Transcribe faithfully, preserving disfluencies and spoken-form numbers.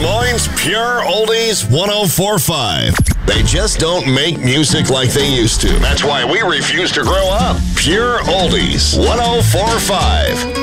Moines Pure Oldies one oh four point five. They just don't make music like they used to. That's why we refuse to grow up. Pure Oldies one oh four point five.